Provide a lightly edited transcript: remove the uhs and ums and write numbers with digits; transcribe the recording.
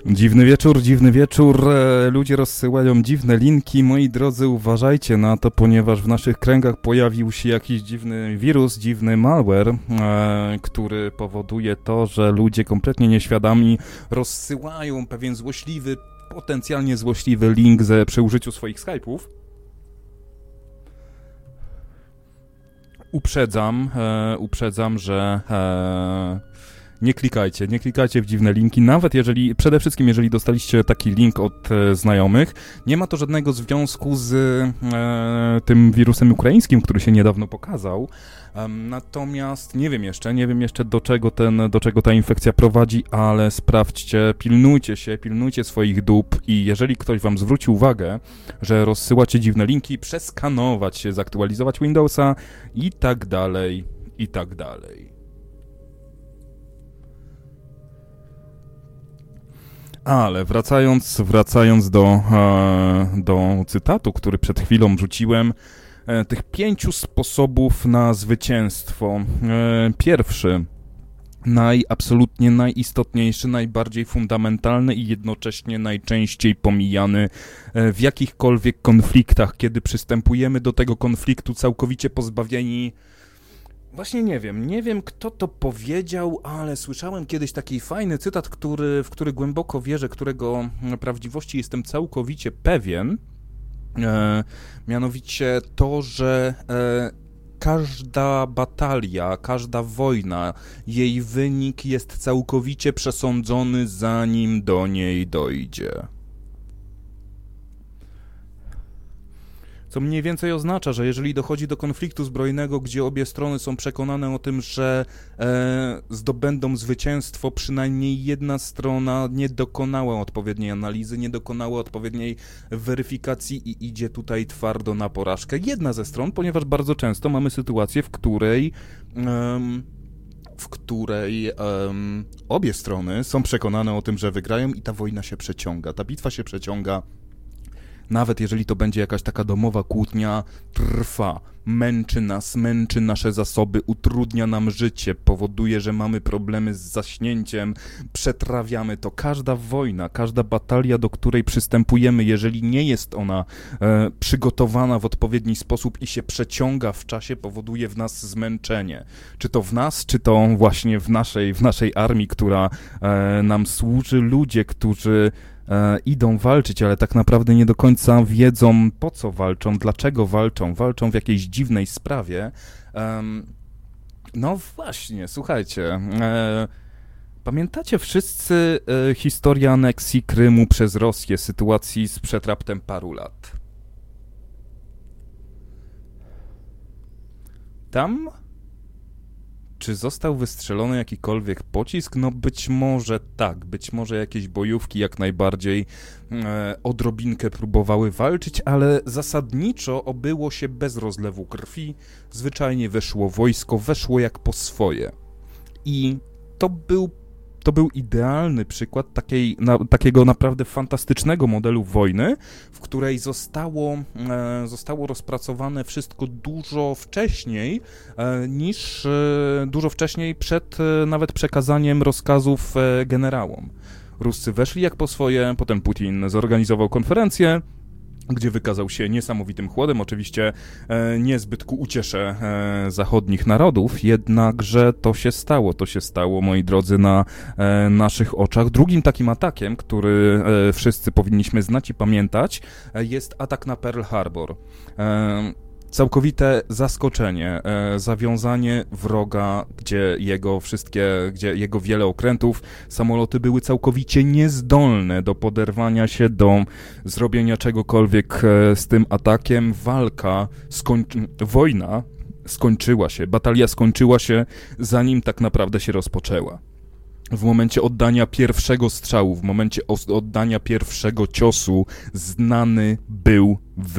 Dziwny wieczór, ludzie rozsyłają dziwne linki, moi drodzy, uważajcie na to, ponieważ w naszych kręgach pojawił się jakiś dziwny wirus, dziwny malware, który powoduje to, że ludzie kompletnie nieświadomi rozsyłają pewien złośliwy, potencjalnie złośliwy link przy użyciu swoich Skype'ów. Uprzedzam, że nie klikajcie w dziwne linki, nawet przede wszystkim jeżeli dostaliście taki link od znajomych. Nie ma to żadnego związku z tym wirusem ukraińskim, który się niedawno pokazał. Natomiast nie wiem jeszcze do czego ta infekcja prowadzi, ale sprawdźcie, pilnujcie swoich dup i jeżeli ktoś wam zwróci uwagę, że rozsyłacie dziwne linki, przeskanować się, zaktualizować Windowsa i tak dalej. Ale wracając do cytatu, który przed chwilą rzuciłem, tych 5 sposobów na zwycięstwo. Pierwszy, absolutnie najistotniejszy, najbardziej fundamentalny i jednocześnie najczęściej pomijany w jakichkolwiek konfliktach, kiedy przystępujemy do tego konfliktu całkowicie pozbawieni. Właśnie nie wiem kto to powiedział, ale słyszałem kiedyś taki fajny cytat, w który głęboko wierzę, którego prawdziwości jestem całkowicie pewien. Mianowicie to, że każda batalia, każda wojna, jej wynik jest całkowicie przesądzony, zanim do niej dojdzie. Co mniej więcej oznacza, że jeżeli dochodzi do konfliktu zbrojnego, gdzie obie strony są przekonane o tym, że zdobędą zwycięstwo, przynajmniej jedna strona nie dokonała odpowiedniej analizy, nie dokonała odpowiedniej weryfikacji i idzie tutaj twardo na porażkę. Jedna ze stron, ponieważ bardzo często mamy sytuację, w której obie strony są przekonane o tym, że wygrają i ta wojna się przeciąga, ta bitwa się przeciąga. Nawet jeżeli to będzie jakaś taka domowa kłótnia, trwa, męczy nas, męczy nasze zasoby, utrudnia nam życie, powoduje, że mamy problemy z zaśnięciem, przetrawiamy to. Każda wojna, każda batalia, do której przystępujemy, jeżeli nie jest ona przygotowana w odpowiedni sposób i się przeciąga w czasie, powoduje w nas zmęczenie. Czy to w nas, czy to właśnie w naszej armii, która nam służy, ludzie, którzy idą walczyć, ale tak naprawdę nie do końca wiedzą, po co walczą, dlaczego walczą w jakiejś dziwnej sprawie. No właśnie, słuchajcie, pamiętacie wszyscy historię aneksji Krymu przez Rosję, sytuacji sprzed raptem paru lat? Tam? Czy został wystrzelony jakikolwiek pocisk? No być może tak, być może jakieś bojówki jak najbardziej odrobinkę próbowały walczyć, ale zasadniczo obyło się bez rozlewu krwi, zwyczajnie weszło wojsko, weszło jak po swoje. To był idealny przykład takiego naprawdę fantastycznego modelu wojny, w której zostało rozpracowane wszystko dużo wcześniej przed nawet przekazaniem rozkazów generałom. Ruscy weszli jak po swoje, potem Putin zorganizował konferencję, gdzie wykazał się niesamowitym chłodem, oczywiście niezbyt ku uciesze zachodnich narodów, jednakże to się stało, moi drodzy, na naszych oczach. Drugim takim atakiem, który wszyscy powinniśmy znać i pamiętać, jest atak na Pearl Harbor. Całkowite zaskoczenie, zawiązanie wroga, gdzie jego wiele okrętów, samoloty były całkowicie niezdolne do poderwania się, do zrobienia czegokolwiek z tym atakiem. Wojna skończyła się, batalia skończyła się, zanim tak naprawdę się rozpoczęła. W momencie oddania pierwszego strzału, w momencie oddania pierwszego ciosu znany był